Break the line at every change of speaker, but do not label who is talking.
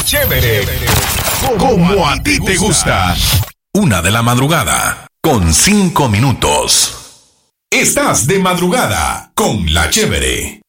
Chévere. Como a ti te gusta. 1:00 con 5 minutos. Estás de madrugada con La Chévere.